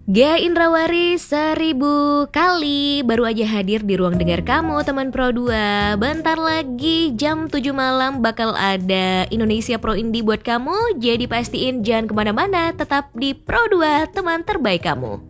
Gea Indrawari 1000 kali baru aja hadir di ruang dengar kamu teman Pro 2. Bentar lagi jam 7 malam bakal ada Indonesia Pro Indie buat kamu. Jadi pastiin jangan kemana-mana, tetap di Pro 2 teman terbaik kamu.